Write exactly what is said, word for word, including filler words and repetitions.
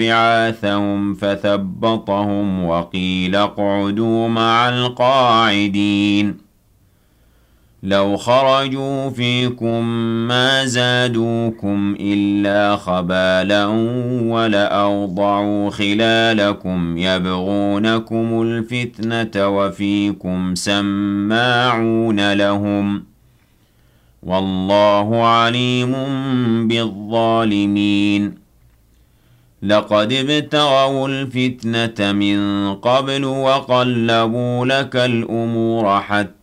بعاثهم فثبطهم وقيل اقعدوا مع القاعدين لو خرجوا فيكم ما زادوكم إلا خبالا ولأوضعوا خلالكم يبغونكم الفتنة وفيكم سماعون لهم والله عليم بالظالمين لقد ابتغوا الفتنة من قبل وقلبوا لك الأمور حتى